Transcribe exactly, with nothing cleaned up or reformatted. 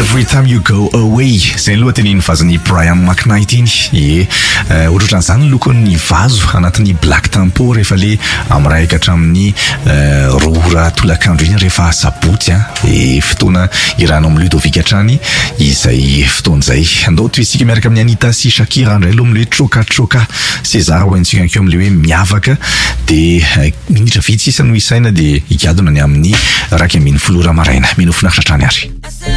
Every time you go away. Zay aloha teneniny vazany Brian McKnight iny. Ie, ohatran'izany ny lokon'ny vazo anatin'ny Black Tempo rehefa le amiraika hatramin'ny roa tolakandro iny rehefa sabotsy a e fotoana iranao amin'ny Ludovic Hatrany izay fotoan'izay. Andao toy isika miaraka amin'ny Anita sy Shakira indray aloha amin'le Choka Choka César hoentsika keo amin'le hoe miavaka de minitra vitsy sisa no isaina de ikadona ny amin'ny raika ambin'ny folo ora maraina. Mino finaritra hatrany ary.